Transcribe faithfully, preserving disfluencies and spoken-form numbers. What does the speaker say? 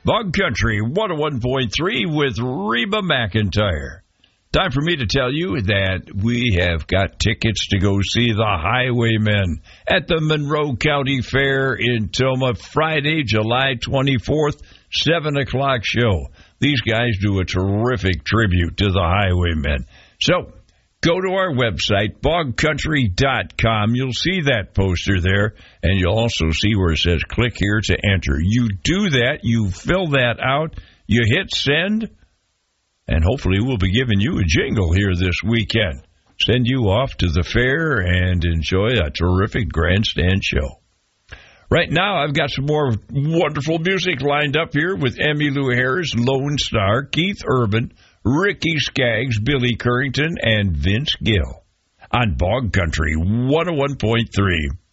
Bog Country one oh one point three with Reba McEntire. Time for me to tell you that we have got tickets to go see the Highwaymen at the Monroe County Fair in Tomah, Friday, July twenty-fourth, seven o'clock show. These guys do a terrific tribute to the Highwaymen. So, go to our website, bog country dot com. You'll see that poster there, and you'll also see where it says, click here to enter. You do that, you fill that out, you hit send, and hopefully we'll be giving you a jingle here this weekend. Send you off to the fair and enjoy a terrific grandstand show. Right now, I've got some more wonderful music lined up here with Emmylou Harris, Lone Star, Keith Urban, Ricky Skaggs, Billy Currington, and Vince Gill on Bog Country one oh one point three.